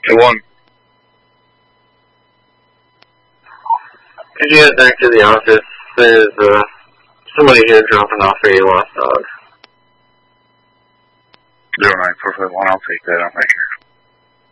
2-1. Could you get back to the office? There's somebody here dropping off a lost dog. 09, 451, I'll take that. I'll make sure.